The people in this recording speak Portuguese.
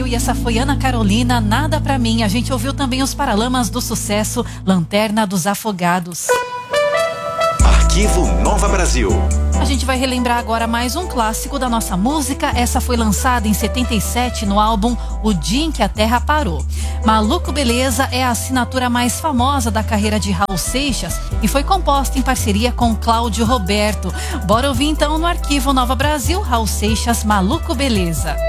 Brasil, e essa foi Ana Carolina, Nada Pra Mim. A gente ouviu também os Paralamas do sucesso, Lanterna dos Afogados. Arquivo Nova Brasil. A gente vai relembrar agora mais um clássico da nossa música. Essa foi lançada em 77 no álbum O Dia em que a Terra Parou. Maluco Beleza é a assinatura mais famosa da carreira de Raul Seixas e foi composta em parceria com Cláudio Roberto. Bora ouvir então no Arquivo Nova Brasil, Raul Seixas, Maluco Beleza.